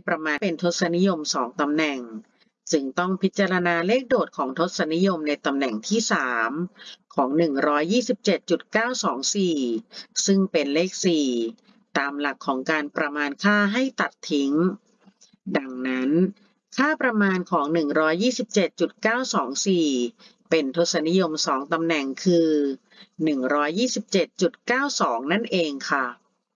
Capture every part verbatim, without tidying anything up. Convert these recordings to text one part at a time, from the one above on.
ประมาณเป็นทศนิยมสองตำแหน่งจึงต้องพิจารณาเลขโดดของทศนิยมในตำแหน่งที่สามของ หนึ่งร้อยยี่สิบเจ็ดจุดเก้าสองสี่ ซึ่งเป็นเลขสี่ตามหลักของการประมาณค่าให้ตัดทิ้งดังนั้นค่าประมาณของ หนึ่งร้อยยี่สิบเจ็ดจุดเก้าสองสี่ เป็นทศนิยมสองตำแหน่งคือ หนึ่งร้อยยี่สิบเจ็ดจุดเก้าสอง นั่นเองค่ะ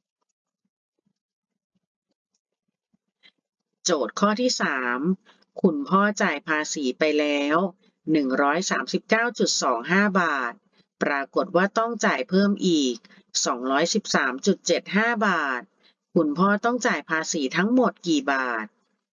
โจทย์ข้อที่สามคุณพ่อจ่ายภาษีไปแล้ว หนึ่งร้อยสามสิบเก้าจุดสองห้า บาทปรากฏว่าต้องจ่ายเพิ่มอีก สองร้อยสิบสามจุดเจ็ดห้า บาทคุณพ่อต้องจ่ายภาษีทั้งหมดกี่บาท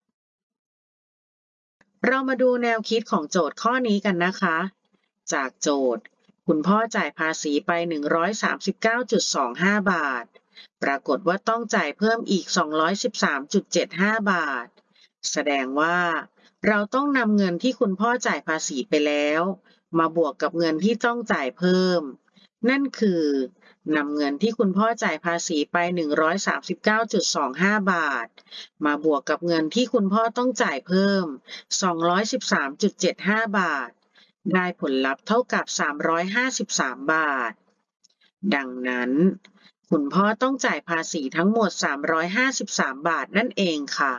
เรามาดูแนวคิดของโจทย์ข้อนี้กันนะคะจากโจทย์คุณพ่อจ่ายภาษีไป หนึ่งร้อยสามสิบเก้าจุดสองห้า บาทปรากฏว่าต้องจ่ายเพิ่มอีก สองร้อยสิบสามจุดเจ็ดห้า บาทแสดงว่าเราต้องนำเงินที่คุณพ่อจ่ายภาษีไปแล้วมาบวกกับเงินที่ต้องจ่ายเพิ่มนั่นคือนำเงินที่คุณพ่อจ่ายภาษีไป หนึ่งร้อยสามสิบเก้าจุดสองห้า บาทมาบวกกับเงินที่คุณพ่อต้องจ่ายเพิ่ม สองร้อยสิบสามจุดเจ็ดห้า บาทได้ผลลัพธ์เท่ากับ สามร้อยห้าสิบสาม บาทดังนั้นคุณพ่อต้องจ่ายภาษีทั้งหมด สามร้อยห้าสิบสาม บาทนั่นเองค่ะ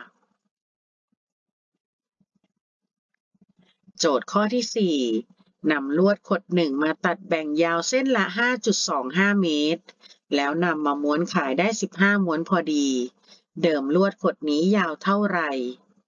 โจทย์ข้อที่สี่นำลวดขดหนึ่งมาตัดแบ่งยาวเส้นละ ห้าจุดสองห้า เมตรแล้วนำมาม้วนขายได้สิบห้าม้วนพอดีเดิมลวดขดนี้ยาวเท่าไหร่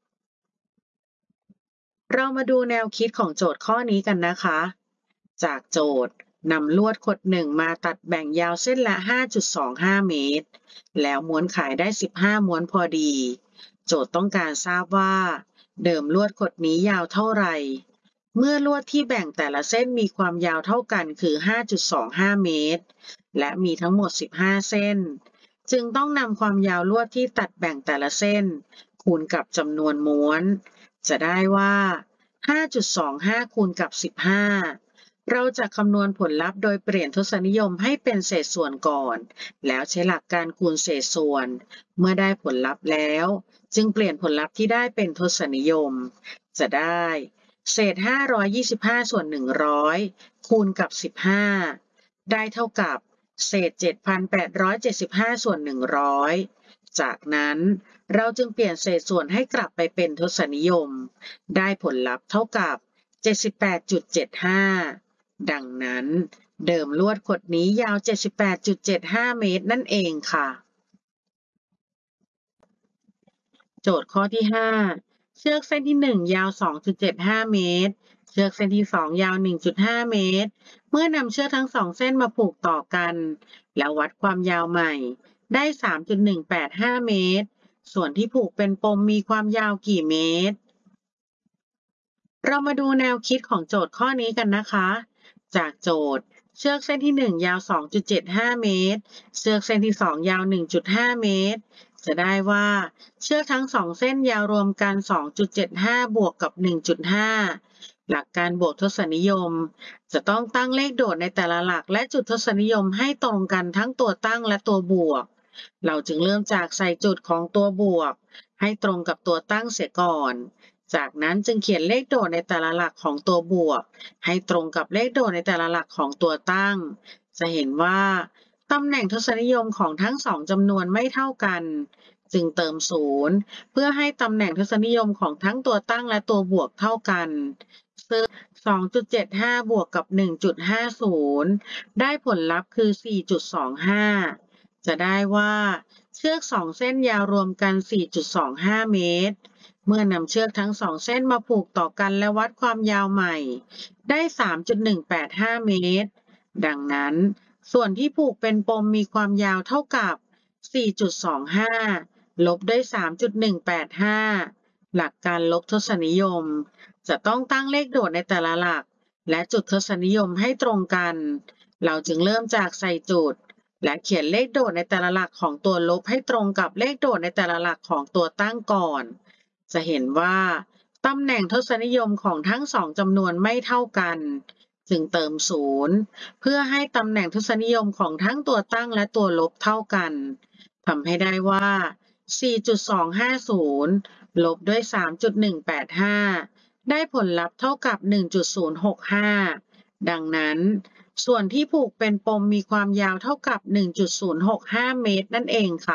เรามาดูแนวคิดของโจทย์ข้อนี้กันนะคะจากโจทย์นำลวดขดหนึ่งมาตัดแบ่งยาวเส้นละ ห้าจุดสองห้า เมตรแล้วม้วนขายได้สิบห้าม้วนพอดีโจทย์ต้องการทราบว่าเดิมลวดขดนี้ยาวเท่าไหร่เมื่อลวดที่แบ่งแต่ละเส้นมีความยาวเท่ากันคือ ห้าจุดสองห้า เมตรและมีทั้งหมดสิบห้าเส้นจึงต้องนำความยาวลวดที่ตัดแบ่งแต่ละเส้นคูณกับจำนวนม้วนจะได้ว่า ห้าจุดสองห้า คูณกับสิบห้าเราจะคำนวณผลลัพธ์โดยเปลี่ยนทศนิยมให้เป็นเศษส่วนก่อนแล้วใช้หลักการคูณเศษส่วนเมื่อได้ผลลัพธ์แล้วจึงเปลี่ยนผลลัพธ์ที่ได้เป็นทศนิยมจะได้เศษห้าร้อยยี่สิบห้าส่วนหนึ่งร้อยคูณกับสิบห้าได้เท่ากับเศษ เจ็ดพันแปดร้อยเจ็ดสิบห้าส่วนหนึ่งร้อยจากนั้นเราจึงเปลี่ยนเศษส่วนให้กลับไปเป็นทศนิยมได้ผลลัพธ์เท่ากับ เจ็ดสิบแปดจุดเจ็ดห้า ดังนั้นเดิมลวดขดนี้ยาว เจ็ดสิบแปดจุดเจ็ดห้า เมตรนั่นเองค่ะโจทย์ข้อที่ห้าเชือกเส้นที่หนึ่งยาว สองจุดเจ็ดห้า เมตรเชือกเส้นที่สองยาว หนึ่งจุดห้า เมตรเมื่อนำเชือกทั้งสองเส้นมาผูกต่อกันแล้ววัดความยาวใหม่ได้ สามจุดหนึ่งแปดห้า เมตรส่วนที่ผูกเป็นปมมีความยาวกี่เมตรเรามาดูแนวคิดของโจทย์ข้อนี้กันนะคะจากโจทย์เชือกเส้นที่หนึ่งยาว สองจุดเจ็ดห้า เมตรเชือกเส้นที่สองยาว หนึ่งจุดห้า เมตรจะได้ว่าเชือกทั้งสองเส้นยาวรวมกัน สองจุดเจ็ดห้า บวกกับ หนึ่งจุดห้า หลักการบวกทศนิยมจะต้องตั้งเลขโดดในแต่ละหลักและจุดทศนิยมให้ตรงกันทั้งตัวตั้งและตัวบวกเราจึงเริ่มจากใส่จุดของตัวบวกให้ตรงกับตัวตั้งเสียก่อนจากนั้นจึงเขียนเลขโดดในแต่ละหลักของตัวบวกให้ตรงกับเลขโดดในแต่ละหลักของตัวตั้งจะเห็นว่าตำแหน่งทศนิยมของทั้งสองจำนวนไม่เท่ากันจึงเติมศูนย์เพื่อให้ตำแหน่งทศนิยมของทั้งตัวตั้งและตัวบวกเท่ากันซึ่ง สองจุดเจ็ดห้า บวกกับ หนึ่งจุดห้าศูนย์ ได้ผลลัพธ์คือ สี่จุดสองห้า จะได้ว่าเชือกสองเส้นยาวรวมกัน สี่จุดสองห้า เมตรเมื่อนำเชือกทั้งสองเส้นมาผูกต่อกันและวัดความยาวใหม่ได้ สามจุดหนึ่งแปดห้า เมตรดังนั้นส่วนที่ผูกเป็นปมมีความยาวเท่ากับ สี่จุดสองห้า ลบด้วย สามจุดหนึ่งแปดห้า หลักการลบทศนิยมจะต้องตั้งเลขโดดในแต่ละหลักและจุดทศนิยมให้ตรงกันเราจึงเริ่มจากใส่จุดและเขียนเลขโดดในแต่ละหลักของตัวลบให้ตรงกับเลขโดดในแต่ละหลักของตัวตั้งก่อนจะเห็นว่าตำแหน่งทศนิยมของทั้งสองจำนวนไม่เท่ากันจึงเติมศูนย์เพื่อให้ตำแหน่งทศนิยมของทั้งตัวตั้งและตัวลบเท่ากันทำให้ได้ว่าสี่จุดสองห้าศูนย์ ลบด้วย สามจุดหนึ่งแปดห้า ได้ผลลัพธ์เท่ากับ หนึ่งจุดศูนย์หกห้า ดังนั้นส่วนที่ผูกเป็นปมมีความยาวเท่ากับ หนึ่งจุดศูนย์หกห้า เมตรนั่นเองค่ะ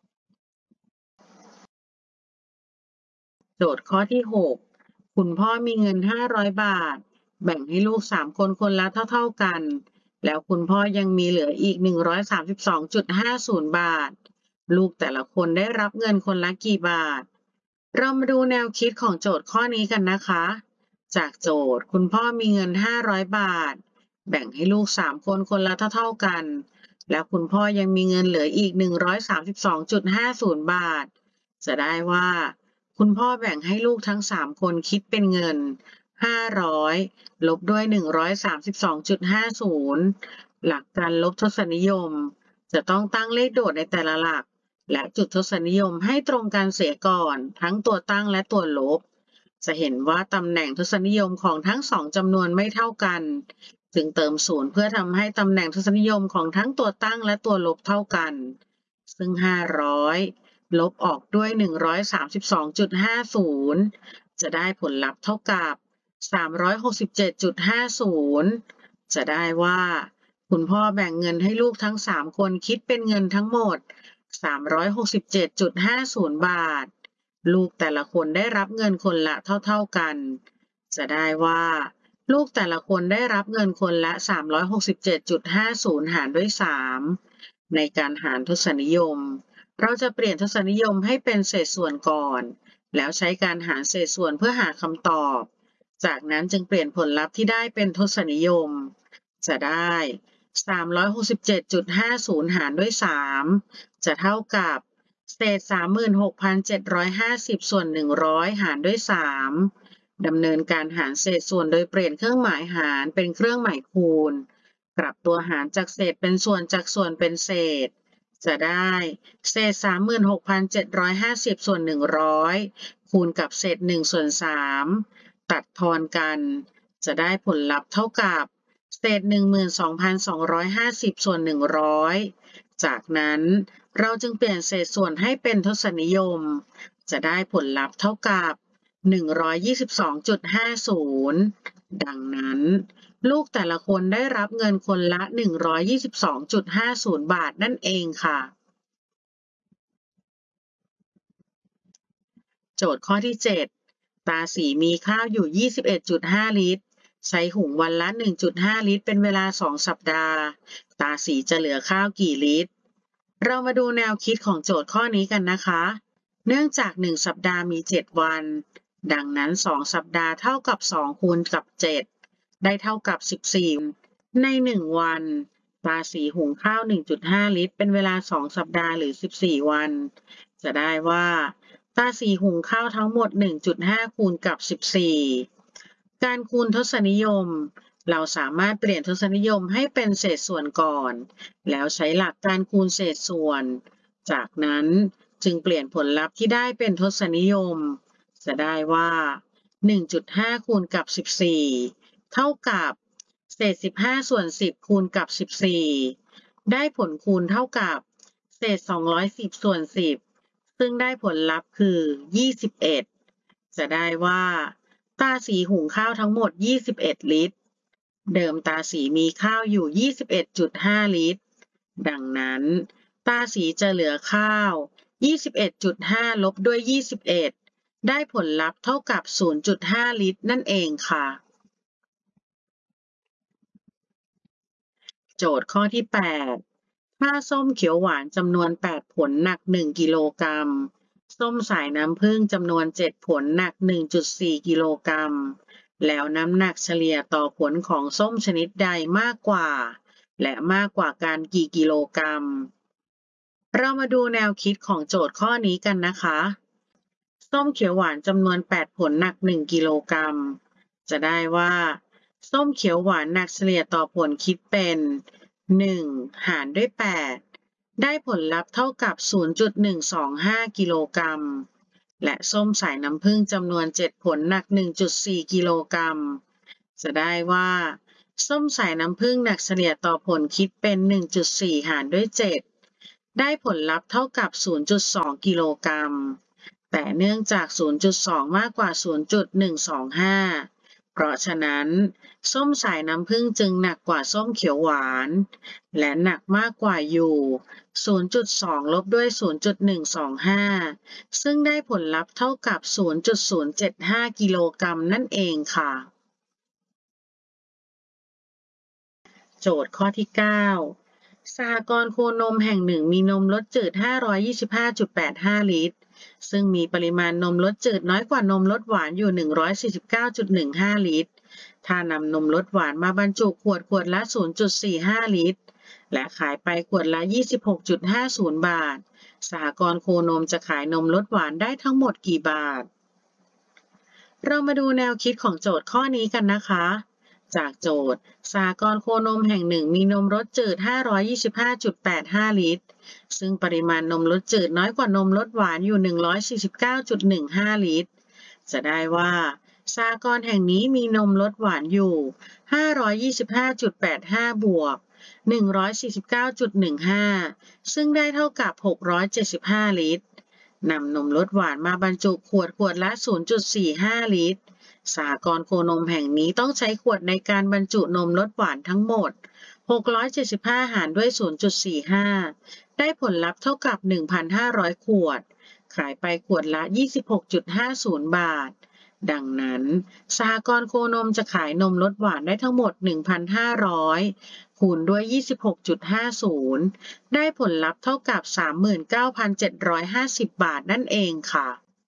โจทย์ข้อที่ หก คุณพ่อมีเงิน ห้าร้อย บาท แบ่งให้ลูก สาม คนคนละเท่าๆกัน แล้วคุณพ่อยังมีเหลืออีก หนึ่งร้อยสามสิบสองจุดห้าศูนย์ บาท ลูกแต่ละคนได้รับเงินคนละกี่บาท เรามาดูแนวคิดของโจทย์ข้อนี้กันนะคะ จากโจทย์คุณพ่อมีเงิน ห้าร้อย บาท แบ่งให้ลูก สาม คนคนละเท่าๆกัน แล้วคุณพ่อยังมีเงินเหลืออีก หนึ่งร้อยสามสิบสองจุดห้าศูนย์ บาท จะได้ว่าคุณพ่อแบ่งให้ลูกทั้ง สาม คนคิดเป็นเงิน ห้าร้อย ลบด้วย หนึ่งร้อยสามสิบสองจุดห้าศูนย์ หลักการลบทศนิยม จะต้องตั้งเลขโดดในแต่ละหลัก และจุดทศนิยมให้ตรงกันเสียก่อนทั้งตัวตั้งและตัวลบ จะเห็นว่าตำแหน่งทศนิยมของทั้งสองจำนวนไม่เท่ากัน จึงเติมศูนย์เพื่อทำให้ตำแหน่งทศนิยมของทั้งตัวตั้งและตัวลบเท่ากัน ซึ่ง ห้าร้อย ลบออกด้วย หนึ่งร้อยสามสิบสองจุดห้าศูนย์ จะได้ผลลัพธ์เท่ากับ สามร้อยหกสิบเจ็ดจุดห้าศูนย์ จะได้ว่าคุณพ่อแบ่งเงินให้ลูกทั้ง สาม คนคิดเป็นเงินทั้งหมด สามร้อยหกสิบเจ็ดจุดห้าศูนย์ บาท ลูกแต่ละคนได้รับเงินคนละเท่าๆกัน จะได้ว่าลูกแต่ละคนได้รับเงินคนละ สามร้อยหกสิบเจ็ดจุดห้าศูนย์ หารด้วย สาม ในการหารทศนิยม เราจะเปลี่ยนทศนิยมให้เป็นเศษส่วนก่อน แล้วใช้การหารเศษส่วนเพื่อหาคำตอบ จากนั้นจึงเปลี่ยนผลลัพธ์ที่ได้เป็นทศนิยม จะได้ สามร้อยหกสิบเจ็ดจุดห้าศูนย์ หารด้วย สาม จะเท่ากับเศษ สามหมื่นหกพันเจ็ดร้อยห้าสิบ ส่วน หนึ่งร้อย หารด้วย สาม ดำเนินการหารเศษส่วนโดยเปลี่ยนเครื่องหมายหารเป็นเครื่องหมายคูณ กลับตัวหารจากเศษเป็นส่วนจากส่วนเป็นเศษ จะได้เศษ สามหมื่นหกพันเจ็ดร้อยห้าสิบ ส่วน หนึ่งร้อย คูณกับเศษ หนึ่ง ส่วน สาม ตัดทอนกัน จะได้ผลลัพธ์เท่ากับเศษ หนึ่งหมื่นสองพันสองร้อยห้าสิบ ส่วน หนึ่งร้อย จากนั้นเราจึงเปลี่ยนเศษส่วนให้เป็นทศนิยม จะได้ผลลัพธ์เท่ากับ หนึ่งร้อยยี่สิบสองจุดห้าศูนย์ ดังนั้นลูกแต่ละคนได้รับเงินคนละ หนึ่งร้อยยี่สิบสองจุดห้าศูนย์ บาทนั่นเองค่ะ โจทย์ข้อที่ เจ็ด ตาสีมีข้าวอยู่ ยี่สิบเอ็ดจุดห้า ลิตร ใช้หุงวันละ หนึ่งจุดห้า ลิตรเป็นเวลา สอง สัปดาห์ ตาสีจะเหลือข้าวกี่ลิตร เรามาดูแนวคิดของโจทย์ข้อนี้กันนะคะ เนื่องจาก หนึ่ง สัปดาห์มี เจ็ด วัน ดังนั้น สอง สัปดาห์เท่ากับ สอง คูณกับ เจ็ด ได้เท่ากับ สิบสี่ ใน หนึ่ง วัน ตาสีหุงข้าว หนึ่งจุดห้า ลิตรเป็นเวลา สอง สัปดาห์หรือ สิบสี่ วัน จะได้ว่าตาสีหุงข้าวทั้งหมด หนึ่งจุดห้า คูณกับ สิบสี่ การคูณทศนิยม เราสามารถเปลี่ยนทศนิยมให้เป็นเศษส่วนก่อน แล้วใช้หลักการคูณเศษส่วน จากนั้นจึงเปลี่ยนผลลัพธ์ที่ได้เป็นทศนิยม จะได้ว่า หนึ่งจุดห้า คูณกับ สิบสี่ เท่ากับเศษ สิบห้า ส่วน สิบ คูณกับ สิบสี่ ได้ผลคูณเท่ากับเศษ สองร้อยสิบ ส่วน สิบ ซึ่งได้ผลลัพธ์คือ ยี่สิบเอ็ด จะได้ว่าตาสีหุงข้าวทั้งหมด ยี่สิบเอ็ด ลิตร เดิมตาสีมีข้าวอยู่ ยี่สิบเอ็ดจุดห้า ลิตร ดังนั้นตาสีจะเหลือข้าว ยี่สิบเอ็ดจุดห้า ลบด้วย ยี่สิบเอ็ด ได้ผลลัพธ์เท่ากับ ศูนย์จุดห้า ลิตร นั่นเองค่ะ โจทย์ข้อที่ แปด ถ้าส้มเขียวหวานจำนวน แปด ผลหนัก หนึ่ง กิโลกรัม ส้มสายน้ำผึ้งจำนวน เจ็ด ผลหนัก หนึ่งจุดสี่ กิโลกรัม แล้วน้ำหนักเฉลี่ยต่อผลของส้มชนิดใดมากกว่า และมากกว่ากันกี่กิโลกรัม เรามาดูแนวคิดของโจทย์ข้อนี้กันนะคะ ส้มเขียวหวานจำนวน แปด ผลหนัก หนึ่ง กิโลกรัม จะได้ว่าส้มเขียวหวานหนักเฉลี่ยต่อผลคิดเป็น หนึ่ง หารด้วย แปด ได้ผลลัพธ์เท่ากับ ศูนย์จุดหนึ่งสองห้า กิโลกรัม และส้มสายน้ำผึ้งจำนวน เจ็ด ผลหนัก หนึ่งจุดสี่ กิโลกรัม จะได้ว่าส้มสายน้ำผึ้งหนักเฉลี่ยต่อผลคิดเป็น หนึ่งจุดสี่ หารด้วย เจ็ดได้ผลลัพธ์เท่ากับ ศูนย์จุดสอง กิโลกรัม แต่เนื่องจาก ศูนย์จุดสอง มากกว่า ศูนย์จุดหนึ่งสองห้า เพราะฉะนั้นส้มสายน้ำผึ้งจึงหนักกว่าส้มเขียวหวานและหนักมากกว่าอยู่ ศูนย์จุดสอง ลบด้วย ศูนย์จุดหนึ่งสองห้า ซึ่งได้ผลลัพธ์เท่ากับ ศูนย์จุดศูนย์เจ็ดห้า กิโลกรัมนั่นเองค่ะโจทย์ข้อที่ เก้า สหกรณ์โคนมแห่งหนึ่งมีนมรสจืด ห้าร้อยยี่สิบห้าจุดแปดห้า ลิตร ซึ่งมีปริมาณนมรสจืดน้อยกว่านมรสหวานอยู่ หนึ่งร้อยสี่สิบเก้าจุดหนึ่งห้า ลิตร ถ้านำนมรสหวานมาบรรจุขวดขวดละ ศูนย์จุดสี่ห้า ลิตร และขายไปขวดละ ยี่สิบหกจุดห้าศูนย์ บาท สหกรณ์โคนมจะขายนมรสหวานได้ทั้งหมดกี่บาท เรามาดูแนวคิดของโจทย์ข้อนี้กันนะคะ จากโจทย์ สหกรณ์โคนมแห่งหนึ่งมีนมรสจืด ห้าร้อยยี่สิบห้าจุดแปดห้า ลิตร ซึ่งปริมาณนมรสจืดน้อยกว่านมรสหวานอยู่ หนึ่งร้อยสี่สิบเก้าจุดหนึ่งห้า ลิตร จะได้ว่าสหกรณ์แห่งนี้มีนมรสหวานอยู่ ห้าร้อยยี่สิบห้าจุดแปดห้า บวก หนึ่งร้อยสี่สิบเก้าจุดหนึ่งห้า ซึ่งได้เท่ากับ หกร้อยเจ็ดสิบห้า ลิตร นำนมรสหวานมาบรรจุขวดขวดละ ศูนย์จุดสี่ห้า ลิตร สหกรณ์โคนมแห่งนี้ต้องใช้ขวดในการบรรจุนมรสหวานทั้งหมด หกร้อยเจ็ดสิบห้า หารด้วย ศูนย์จุดสี่ห้า ได้ผลลัพธ์เท่ากับ หนึ่งพันห้าร้อย ขวด ขายไปขวดละ ยี่สิบหกจุดห้าศูนย์ บาท ดังนั้นสหกรณ์โคนมจะขายนมรสหวานได้ทั้งหมด หนึ่งพันห้าร้อย คูณด้วย ยี่สิบหกจุดห้าศูนย์ ได้ผลลัพธ์เท่ากับ สามหมื่นเก้าพันเจ็ดร้อยห้าสิบ บาทนั่นเองค่ะ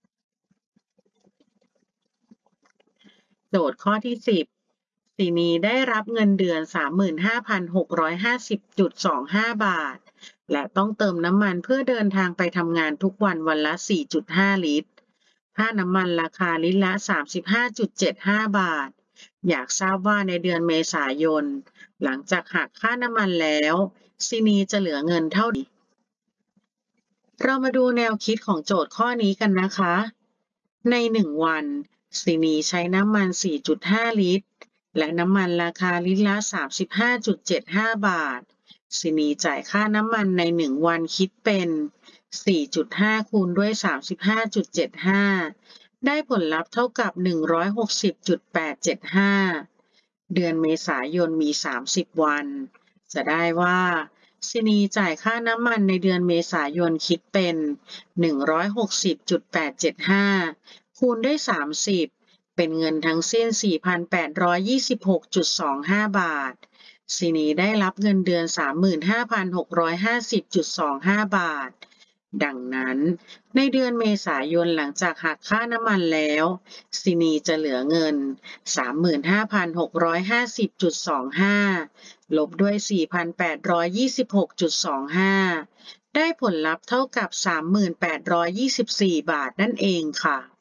โจทย์ข้อที่ สิบ สินีได้รับเงินเดือน สามหมื่นห้าพันหกร้อยห้าสิบจุดสองห้า บาท และต้องเติมน้ำมันเพื่อเดินทางไปทำงานทุกวันวันละ สี่จุดห้า ลิตร ค่าน้ำมันราคาลิตรละ สามสิบห้าจุดเจ็ดห้า บาท อยากทราบว่าในเดือนเมษายน หลังจากหักค่าน้ำมันแล้วสินีจะเหลือเงินเท่าใด เรามาดูแนวคิดของโจทย์ข้อนี้กันนะคะ ในหนึ่งวันสินีใช้น้ำมัน สี่จุดห้า ลิตร และน้ำมันราคาลิตรละ สามสิบห้าจุดเจ็ดห้า บาทสินีจ่ายค่าน้ำมันในหนึ่งวันคิดเป็น สี่จุดห้า คูณด้วย สามสิบห้าจุดเจ็ดห้า ได้ผลลัพธ์เท่ากับ หนึ่งร้อยหกสิบจุดแปดเจ็ดห้า เดือนเมษายนมี สามสิบ วัน จะได้ว่าสินีจ่ายค่าน้ำมันในเดือนเมษายนคิดเป็น หนึ่งร้อยหกสิบจุดแปดเจ็ดห้า คูณด้วย สามสิบ เป็นเงินทั้งสิ้น สี่พันแปดร้อยยี่สิบหกจุดสองห้า บาทสินีได้รับเงินเดือน สามหมื่นห้าพันหกร้อยห้าสิบจุดสองห้า บาท ดังนั้นในเดือนเมษายนหลังจากหักค่าน้ำมันแล้วสินีจะเหลือเงิน สามหมื่นห้าพันหกร้อยห้าสิบจุดสองห้า ลบด้วย สี่พันแปดร้อยยี่สิบหกจุดสองห้า ได้ผลลัพธ์เท่ากับ สามหมื่นแปดร้อยยี่สิบสี่ บาทนั่นเองค่ะ